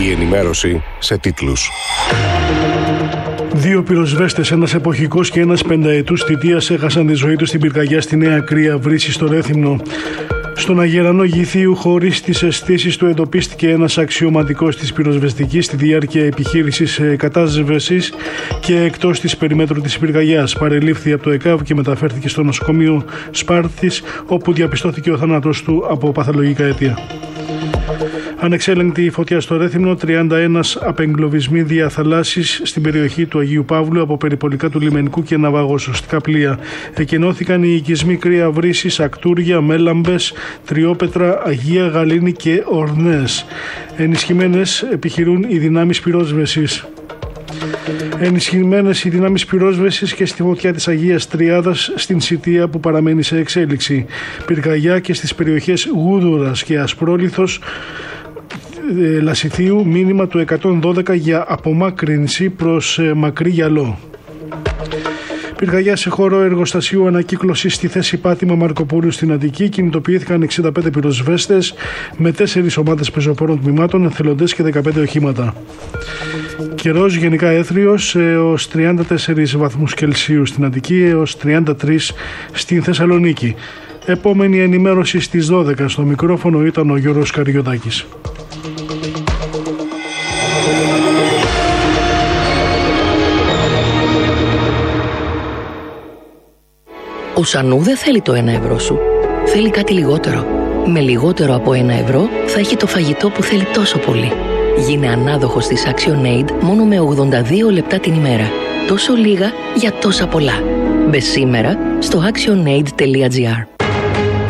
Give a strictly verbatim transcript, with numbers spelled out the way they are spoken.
Η ενημέρωση σε τίτλους. Δύο πυροσβέστες, ένας εποχικός και ένας πενταετούς θητείας, έχασαν τη ζωή τους στην πυρκαγιά στη Νέα Κρία Βρύση στο Ρέθυμνο. Στον Αγερανό Γηθίου, χωρίς τις αισθήσεις του, εντοπίστηκε ένας αξιωματικός της πυροσβεστικής στη διάρκεια επιχείρησης κατάσβεσης και εκτός της περιμέτρου της πυρκαγιάς. Παρελήφθη από το ΕΚΑΒ και μεταφέρθηκε στο νοσοκομείο Σπάρθης, όπου διαπιστώθηκε ο θάνατος του από παθολογικά αίτια. Ανεξέλεγκτη φωτιά στο Ρέθυμνο, τριάντα ένα απεγκλωβισμοί διαθαλάσσης στην περιοχή του Αγίου Παύλου από περιπολικά του λιμενικού και ναυαγοσωστικά πλοία. Εκενώθηκαν οι οικισμοί Κρία Βρύσης, Ακτούρια, Μέλαμπες, Τριόπετρα, Αγία Γαλήνη και Ορνές. Ενισχυμένες επιχειρούν οι δυνάμεις πυρόσβεσης. Ενισχυμένες οι δυνάμεις πυρόσβεσης και στη φωτιά της Αγίας Τριάδας στην Σιτία που παραμένει σε εξέλιξη. Πυρκαγιά και στις περιοχές Γούδουρας και Ασπρόλιθος Λασιθίου, μήνυμα του εκατόν δώδεκα για απομάκρυνση προς Μακρύ Γυαλό. Πυρκαγιά σε χώρο εργοστασίου ανακύκλωσης στη θέση Πάτημα Μαρκοπούλου στην Αττική. Κινητοποιήθηκαν εξήντα πέντε πυροσβέστες με τέσσερις ομάδες πεζοπόρων τμήματων, εθελοντές και δεκαπέντε οχήματα. Καιρός γενικά έθριος έως τριάντα τέσσερις βαθμούς Κελσίου στην Αττική έως τριάντα τρεις στην Θεσσαλονίκη. Επόμενη ενημέρωση στις δώδεκα. Στο μικρόφωνο ήταν ο Γιώργος Καριωτάκης. Ο Σανού δεν θέλει το ένα ευρώ σου. Θέλει κάτι λιγότερο. Με λιγότερο από ένα ευρώ θα έχει το φαγητό που θέλει τόσο πολύ. Γίνε ανάδοχος της ActionAid μόνο με ογδόντα δύο λεπτά την ημέρα. Τόσο λίγα για τόσα πολλά. Μπες σήμερα στο actionaid τελεία gr.